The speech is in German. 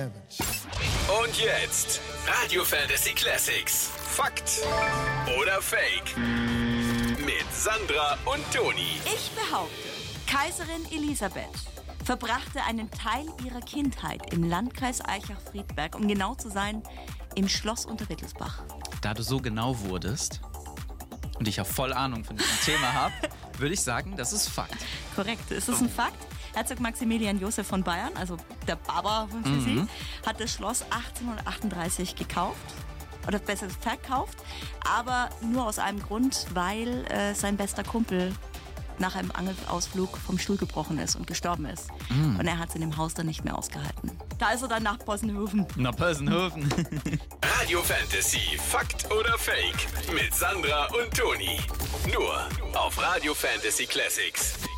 Und jetzt Radio Fantasy Classics. Fakt oder Fake? Mit Sandra und Toni. Ich behaupte, Kaiserin Elisabeth verbrachte einen Teil ihrer Kindheit im Landkreis Aichach-Friedberg, um genau zu sein, im Schloss Unterwittelsbach. Da du so genau wurdest und ich ja voll Ahnung von diesem Thema habe, würde ich sagen, das ist Fakt. Korrekt, ist es ein Fakt? Herzog Maximilian Joseph von Bayern, also der Baba für sie, hat das Schloss 1838 gekauft. Oder besser verkauft, aber nur aus einem Grund, weil sein bester Kumpel nach einem Angelausflug vom Stuhl gebrochen ist und gestorben ist. Und er hat es in dem Haus dann nicht mehr ausgehalten. Da ist er dann nach Possenhofen. Nach Possenhofen. Radio Fantasy, Fakt oder Fake? Mit Sandra und Toni. Nur auf Radio Fantasy Classics.